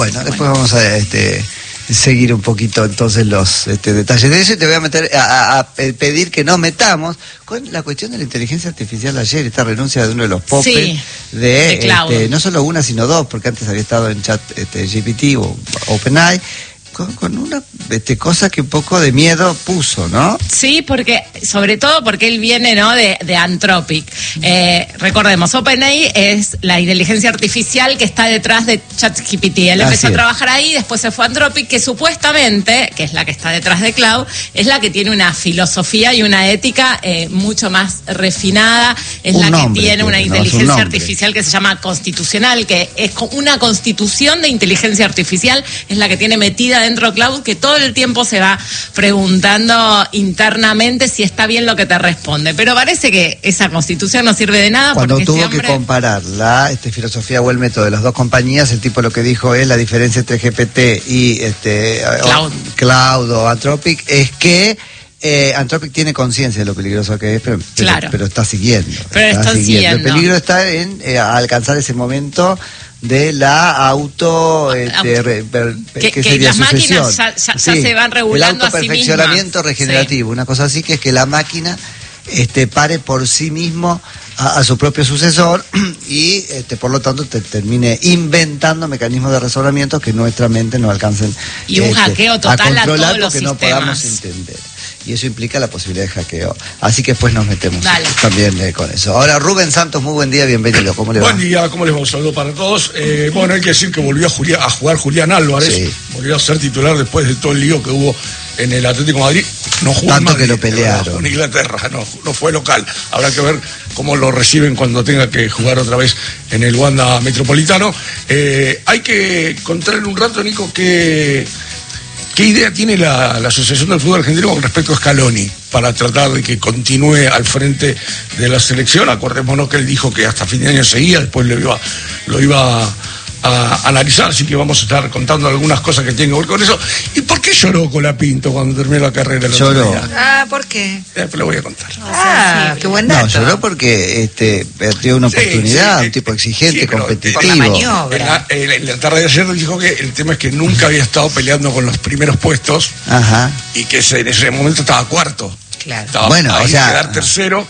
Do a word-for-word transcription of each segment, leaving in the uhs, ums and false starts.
Bueno, después bueno. vamos a este, seguir un poquito entonces los este, detalles de eso y te voy a meter a, a, a pedir que nos metamos con la cuestión de la inteligencia artificial ayer, esta renuncia de uno de los popes sí, de, de este, no solo una sino dos, porque antes había estado en chat este, G P T o OpenAI. Con, con una este, cosa que un poco de miedo puso, ¿no? Sí, porque sobre todo porque él viene, ¿no? de, de Anthropic. Eh, recordemos, OpenAI es la inteligencia artificial que está detrás de ChatGPT. Él Así empezó es. a trabajar ahí, después se fue a Anthropic, que supuestamente, que es la que está detrás de Cloud, es la que tiene una filosofía y una ética eh, mucho más refinada. Es un la nombre, que tiene una no, inteligencia un artificial que se llama constitucional, que es una constitución de inteligencia artificial, es la que tiene metida dentro de Cloud, que todo el tiempo se va preguntando internamente si está bien lo que te responde. Pero parece que esa constitución no sirve de nada. Cuando porque tuvo ese hombre... que comparar la este, filosofía o el método de las dos compañías, el tipo lo que dijo es la diferencia entre G P T y este, Cloud. O, Cloud o Anthropic es que Eh, Anthropic tiene conciencia de lo peligroso que es, pero, Claro. pero, pero está siguiendo. Pero está está siguiendo. El peligro está en eh, alcanzar ese momento de la auto este, re, ver, que, que que sería las sucesión. máquinas ya, ya, Sí, ya se van regulando el a sí mismas. autoperfeccionamiento regenerativo, Sí. una cosa así, que es que la máquina este, pare por sí mismo a, a su propio sucesor y este, por lo tanto te termine inventando mecanismos de razonamiento que nuestra mente no alcancen Y un este, hackeo total a controlar a todos los porque no sistemas. podamos entender. Y eso implica la posibilidad de hackeo. Así que después nos metemos Dale. también eh, con eso. Ahora, Rubén Santos, muy buen día, bienvenido. ¿Cómo le va? Buen día, ¿cómo les va? Un saludo para todos. Eh, bueno, hay que decir que volvió a, Julia, a jugar Julián Álvarez. Sí. Volvió a ser titular después de todo el lío que hubo en el Atlético de Madrid. No jugó en Tanto Madrid, que lo pelearon. En Inglaterra, no, no fue local. Habrá que ver cómo lo reciben cuando tenga que jugar otra vez en el Wanda Metropolitano. Eh, hay que contar en un rato, Nico, que... ¿Qué idea tiene la, la Asociación del Fútbol Argentino con respecto a Scaloni para tratar de que continúe al frente de la selección? Acordémonos que él dijo que hasta fin de año seguía, después lo iba, lo iba a, a analizar, así que vamos a estar contando algunas cosas que tienen que ver con eso. ¿Y por qué lloró Colapinto cuando terminó la carrera? La Lloró. Ah, ¿por qué? Después lo voy a contar. Ah, qué buen dato. No, lloró porque este, perdió una Sí, oportunidad, sí, un tipo exigente, sí, pero competitivo. por la maniobra. En la, en la- en la tarde de ayer dijo que el tema es que nunca había estado peleando con los primeros puestos Ajá. y que se- en ese momento estaba cuarto. Claro. Estaba Bueno, ahí o sea- quedar tercero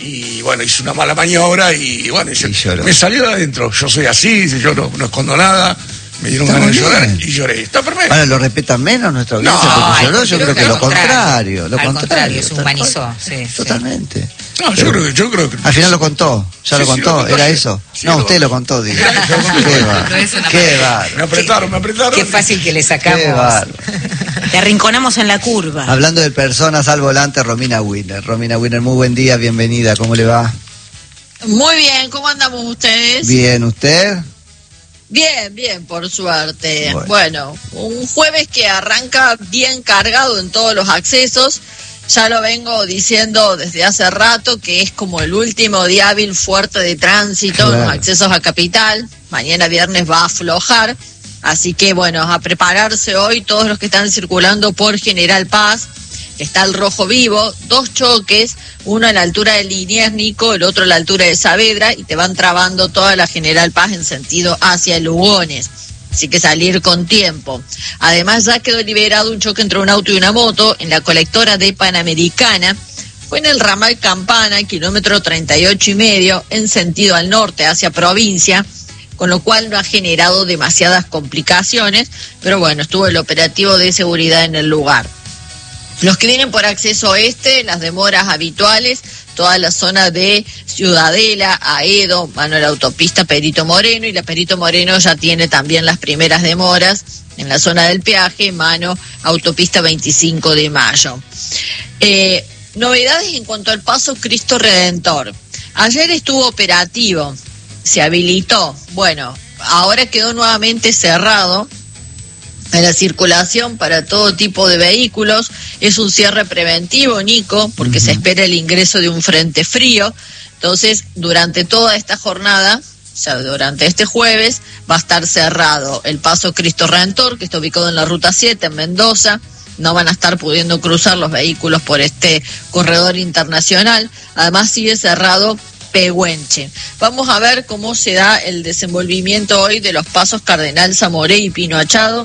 y bueno, hizo una mala maniobra y bueno, dice, Y lloró. me salió de adentro, yo soy así, dice, yo no, no escondo nada, me dieron Está ganas de muy llorar bien. y lloré. Está perfecto. Ahora, ¿lo respetan menos nuestra audiencia No, porque ay, lloró? Yo creo que lo contrario. Lo Al contrario. contrario, se tal humanizó, cual. sí, sí. Totalmente. No, yo creo que, yo creo que Al final lo contó, ya Sí, lo sí, contó, lo contó era ayer. eso. Sí, No, lo usted lo contó. contó, digo. Yo lo conté. Qué va, No es una qué manera. va. me apretaron, me apretaron. Qué fácil que le sacamos. Qué bárbaro. Te arrinconamos en la curva. Hablando de personas al volante, Romina Winner. Romina Winner, muy buen día, bienvenida, ¿cómo le va? Muy bien, ¿cómo andamos ustedes? Bien, ¿usted? Bien, bien, por suerte. Bueno. Bueno. un jueves que arranca bien cargado en todos los accesos. Ya lo vengo diciendo desde hace rato que es como el último día hábil fuerte de tránsito en Claro. los accesos a Capital. Mañana viernes va a aflojar. Así que bueno, a prepararse hoy todos los que están circulando por General Paz. Está el rojo vivo, dos choques, uno a la altura de Liniers, Nico, el otro a la altura de Saavedra, y te van trabando toda la General Paz en sentido hacia Lugones. Así que salir con tiempo. Además, ya quedó liberado un choque entre un auto y una moto en la colectora de Panamericana. Fue en el ramal Campana, kilómetro treinta y ocho y medio, en sentido al norte, hacia provincia, con lo cual no ha generado demasiadas complicaciones, pero bueno, estuvo el operativo de seguridad en el lugar. Los que vienen por acceso oeste, las demoras habituales, toda la zona de Ciudadela, Aedo, mano a la autopista Perito Moreno, y la Perito Moreno ya tiene también las primeras demoras en la zona del peaje, mano autopista veinticinco de mayo. Eh, novedades en cuanto al paso Cristo Redentor. Ayer estuvo operativo, se habilitó, bueno, ahora quedó nuevamente cerrado a la circulación para todo tipo de vehículos. Es un cierre preventivo, Nico, porque uh-huh. se espera el ingreso de un frente frío. Entonces, durante toda esta jornada, o sea, durante este jueves, va a estar cerrado el paso Cristo Redentor, que está ubicado en la ruta siete, en Mendoza. No van a estar pudiendo cruzar los vehículos por este corredor internacional. Además, sigue cerrado Pehuenche. Vamos a ver cómo se da el desenvolvimiento hoy de los pasos Cardenal Zamoré y Pino Achado,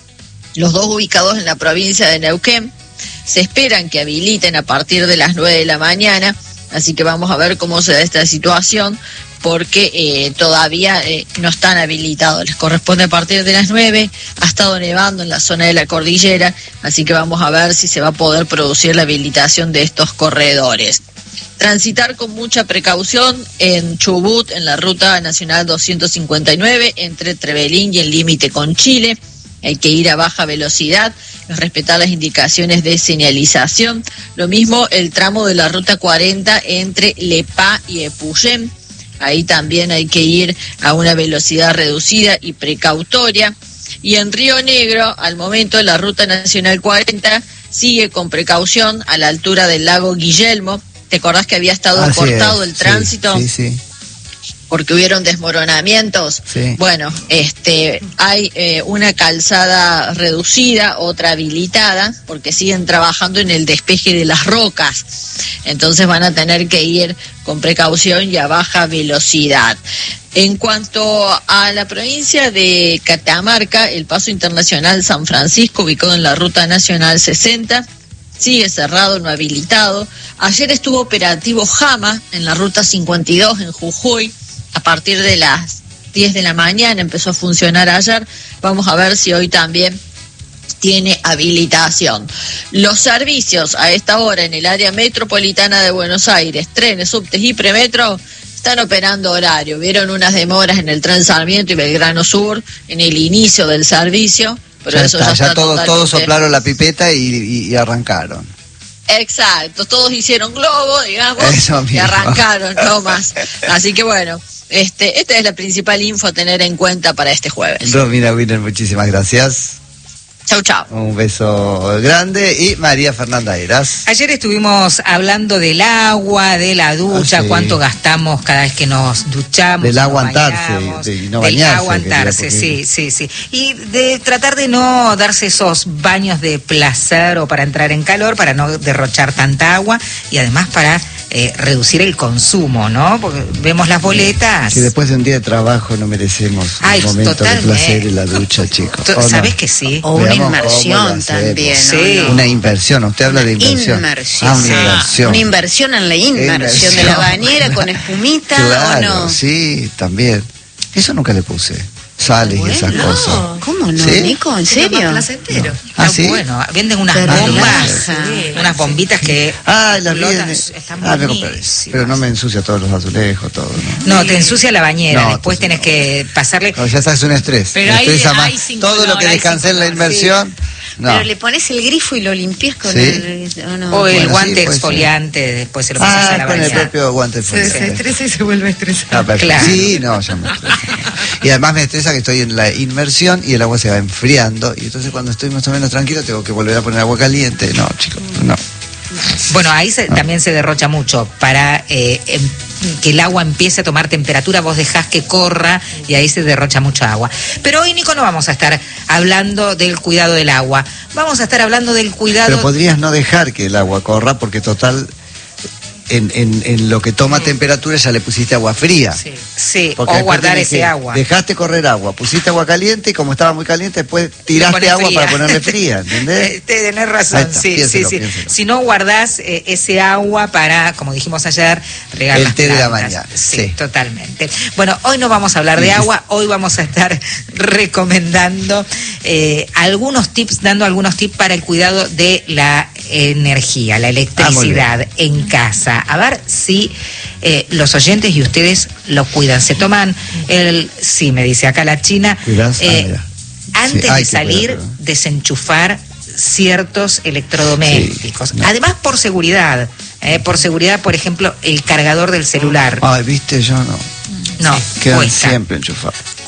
los dos ubicados en la provincia de Neuquén. Se esperan que habiliten a partir de las nueve de la mañana, así que vamos a ver cómo se da esta situación, porque eh, todavía eh, no están habilitados. Les corresponde a partir de las nueve, ha estado nevando en la zona de la cordillera, así que vamos a ver si se va a poder producir la habilitación de estos corredores. Transitar con mucha precaución en Chubut, en la ruta nacional doscientos cincuenta y nueve, entre Trevelín y el límite con Chile. Hay que ir a baja velocidad, respetar las indicaciones de señalización. Lo mismo el tramo de la ruta cuarenta entre Lepá y Epuyén. Ahí también hay que ir a una velocidad reducida y precautoria. Y en Río Negro, al momento la ruta nacional cuarenta sigue con precaución a la altura del lago Guillermo. ¿Te acordás que había estado Así cortado es, el tránsito? Sí, sí, sí. Porque hubieron desmoronamientos. Sí. Bueno, este, hay eh, una calzada reducida, otra habilitada, porque siguen trabajando en el despeje de las rocas. Entonces van a tener que ir con precaución y a baja velocidad. En cuanto a la provincia de Catamarca, el paso internacional San Francisco, ubicado en la ruta nacional sesenta, sigue cerrado, no habilitado. Ayer estuvo operativo Jama en la ruta cincuenta y dos en Jujuy. A partir de las diez de la mañana empezó a funcionar ayer. Vamos a ver si hoy también tiene habilitación. Los servicios a esta hora en el área metropolitana de Buenos Aires, trenes, subtes y premetro, están operando horario. Vieron unas demoras en el tren Sarmiento y Belgrano Sur en el inicio del servicio, pero ya eso está, ya está ya todos, totalmente... todos soplaron la pipeta y, y, y arrancaron. Exacto, todos hicieron globo, digamos, Eso mismo. y arrancaron, no más. Así que bueno, este, esta es la principal info a tener en cuenta para este jueves. Romina Wiener, muchísimas gracias. Chau, chau. Un beso grande. Y María Fernanda Heras. Ayer estuvimos hablando del agua, de la ducha, Ah, sí. cuánto gastamos cada vez que nos duchamos. Del nos aguantarse, bañamos, de- y no del bañarse, aguantarse, quería, porque- sí, sí, sí. Y de tratar de no darse esos baños de placer o para entrar en calor, para no derrochar tanta agua y además para eh, reducir el consumo, ¿no? Porque vemos las boletas. Si después de un día de trabajo no merecemos Ay, un momento totalmente. de placer en la ducha, chicos. To- ¿O no? ¿Sabés que sí? O una Veamos cómo lo inmersión hacemos. también, ¿no? Sí. ¿no? Una inversión, usted habla de inversión. Inmersión. Ah, una Ah, inversión. una inversión en la inmersión, Inversión. de la bañera con espumita, Claro, ¿o no? sí, también. Eso nunca le puse. Sales y esas Bueno, cosas. ¿cómo no, ¿Sí? Nico? ¿En serio? placentero. Ah, ¿sí? Bueno, venden unas Te bombas, relaja. sí, unas bombitas que Ah, las flotan, viene. están Ah, me compré. buenísimas. Pero no me ensucia todos los azulejos, todo, ¿no? No, te ensucia la bañera, No, después tenés entonces que pasarle... No, ya está, es un estrés. Pero Me hay- estresa más. hay cinco Todo lo que color, hay descansé en cinco la color, inversión. No. Pero le pones el grifo y lo limpias con Sí. el... ¿o no? O el Bueno, guante sí, puede exfoliante, después se lo pasas Ah, a la con el bañera. propio guante Se, se exfoliante. estresa y se vuelve estresado. Ah, perfecto. Claro. Sí, no, ya me estresa. Y además me estresa que estoy en la inmersión y el agua se va enfriando. Y entonces cuando estoy más o menos tranquilo tengo que volver a poner agua caliente. No, chicos, no. Bueno, ahí se- también se derrocha mucho. Para eh, em- que el agua empiece a tomar temperatura, vos dejás que corra y ahí se derrocha mucha agua. Pero hoy, Nico, no vamos a estar hablando del cuidado del agua. Vamos a estar hablando del cuidado... Pero podrías no dejar que el agua corra porque total, en, en, en lo que toma temperatura ya le pusiste agua fría. Sí, sí, Porque o después guardar tenés ese que- agua. Dejaste correr agua, pusiste agua caliente y como estaba muy caliente, después tiraste Pones agua fría. para ponerle fría, ¿entendés? Te- Tenés razón, Ahí está, sí, sí, piénselo, sí. piénselo. Si no guardás eh, ese agua para, como dijimos ayer, regar El las té de la plantas. mañana, Sí, sí. totalmente. Bueno, hoy no vamos a hablar de agua, hoy vamos a estar recomendando eh, algunos tips, dando algunos tips para el cuidado de la energía, la electricidad en casa. A ver si eh, los oyentes y ustedes lo cuidan. Se toman el, sí, me dice acá la China, ¿Cuidás? Ah, eh, mira. antes Sí, hay de que salir, cuidarlo. desenchufar ciertos electrodomésticos. Sí, no. Además, por seguridad. eh, por seguridad, por ejemplo, el cargador del celular. Ay, viste, yo no. No, Quedan cuesta. siempre enchufados.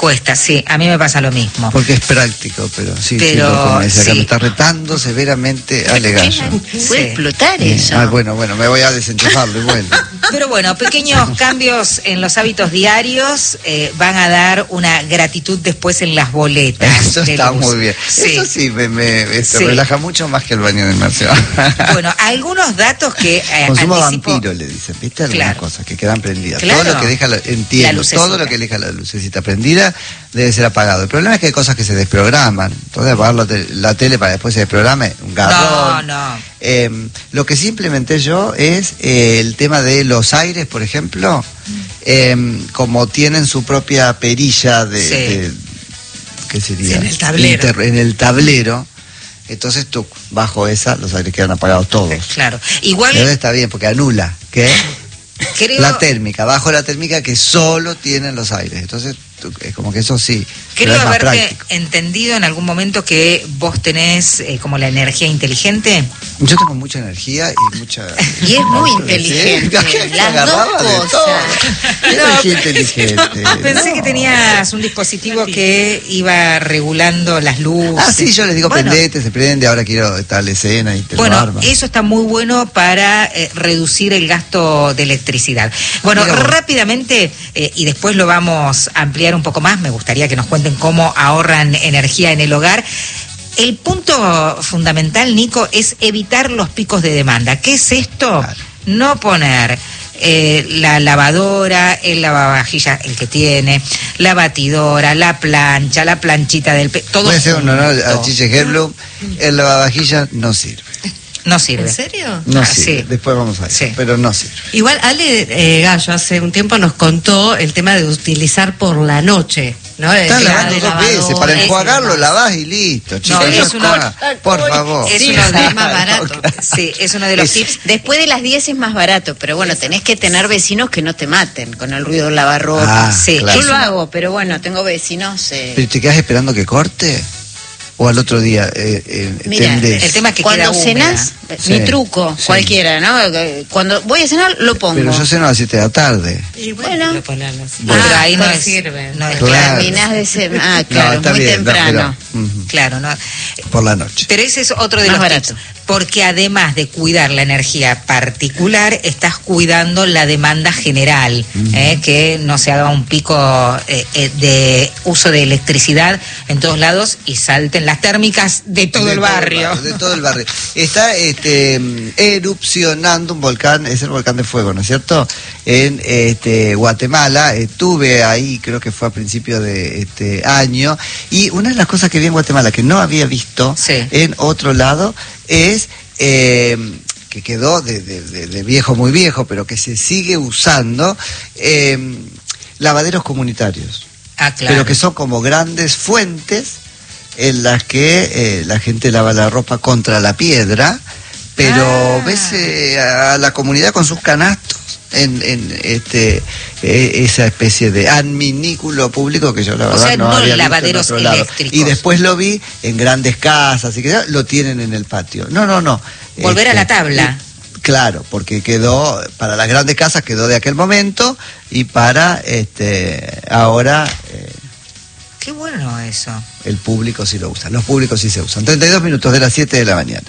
Cuesta, sí, a mí me pasa lo mismo. Porque es práctico, pero sí, Pero, sí, como dice acá, sí. me está retando severamente a Legallo. Puede Sí. explotar Eh, eso. Ah, bueno, bueno, me voy a desenchufarlo y vuelvo. Pero bueno, pequeños cambios en los hábitos diarios eh, van a dar una gratitud después en las boletas. Eso de está luz. muy bien. Sí. Eso sí me, me esto Sí. relaja mucho más que el baño de inmersión. Bueno, algunos datos que eh, Consumo anticipo- vampiro, le dicen, ¿viste? Algunas Claro. cosas que quedan prendidas. Claro. Todo lo que deja, la, La entiendo, lucecita. todo lo que deja la lucecita prendida debe ser apagado. El problema es que hay cosas que se desprograman. Entonces apagar la, te- la tele para después se desprograme, un garrón. No, no. Eh, lo que sí implementé yo es eh, el tema de los aires, por ejemplo, eh, como tienen su propia perilla de, Sí. de- ¿qué sería? Sí, en el tablero. Inter- en el tablero. Entonces tú, bajo esa, los aires quedan apagados todos. Claro. Igual Pero está bien, porque anula, ¿qué? creo, La térmica, bajo la térmica que solo tienen los aires. Entonces, tú- es como que eso sí, pero creo es más haberte práctico. entendido en algún momento que vos tenés eh, como la energía inteligente. Yo tengo mucha energía y mucha... Y es muy Sí, inteligente. me Las agarraba dos de cosas. todo. Yo soy inteligente. Pensé que No. tenías un dispositivo que iba regulando las luces. Ah, sí, yo les digo, Bueno, prendete, se prende, ahora quiero tal escena y te Bueno, lo arma. eso está muy bueno para eh, reducir el gasto de electricidad. Bueno, Mira vos. rápidamente, eh, y después lo vamos a ampliar un poco más, me gustaría que nos cuenten cómo ahorran energía en el hogar. El punto fundamental, Nico, es evitar los picos de demanda. ¿Qué es esto? Claro. No poner eh, la lavadora, el lavavajillas, el que tiene, la batidora, la plancha, la planchita del... pe- todo Voy a hacer un honor a junto. Chiche Herblum, el lavavajillas no sirve. No sirve. ¿En serio? No Ah, sirve, sí. después vamos a ver, Sí. pero no sirve. Igual Ale eh, Gallo hace un tiempo nos contó el tema de utilizar por la noche, ¿no? De- Estás de- lavando de dos veces, lavadora para y enjuagarlo demás. lavás y listo, chicos. No, ya es uno- está. Por favor. Es Sí, uno de- es más barato. Sí, es uno de los Es- tips. Después de las diez es más barato, pero bueno, tenés que tener vecinos que no te maten con el ruido del lavarropa. Ah, Sí, claro. Yo lo hago, pero bueno, tengo vecinos. eh, ¿Pero te quedas esperando que corte? ¿O al otro día eh, eh, Mira, tendés? el tema es que cuando queda cenás, húmeda. Sí, mi truco, sí. cualquiera, ¿no? Cuando voy a cenar, lo pongo. Pero yo ceno a las siete de la tarde. Y bueno, Bueno. lo ponerlo así. Bueno, Ah, pero ahí no no es- sirve. no es- Claro. Terminás de cenar. Ah, No, claro, está muy bien, no, temprano. pero, ujú, Claro, ¿no? por la noche. Pero ese es otro de Más los barato. tips, porque además de cuidar la energía particular, estás cuidando la demanda general, ¿eh? Que no se haga un pico eh, eh, de uso de electricidad en todos lados y salten las térmicas de todo De el barrio. De todo el barrio. Está este, erupcionando un volcán, es el volcán de fuego, ¿no es cierto? En este, Guatemala. Estuve ahí, creo que fue a principio de este año. Y una de las cosas que vi en Guatemala que no había visto Sí. en otro lado es eh, que quedó de, de- de- de viejo, muy viejo, pero que se sigue usando, eh, lavaderos comunitarios. Ah, claro. Pero que son como grandes fuentes en las que eh, la gente lava la ropa contra la piedra, pero Ah. ves eh, a la comunidad con sus canastos en, en este eh, esa especie de adminículo público que yo la O verdad sea, no, no había visto en lavaderos otro lado. eléctricos. Y después lo vi en grandes casas y que ya lo tienen en el patio. No, no, no. Volver a Este, la tabla. y- Claro, porque quedó, para las grandes casas quedó de aquel momento y para este ahora eh, Qué bueno eso. el público sí lo usa. Los públicos sí se usan. treinta y dos minutos de las siete de la mañana.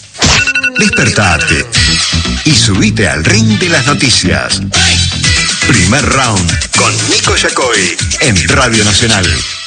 Despertate y subite al ring de las noticias. Primer round con Nico Yacoy en Radio Nacional.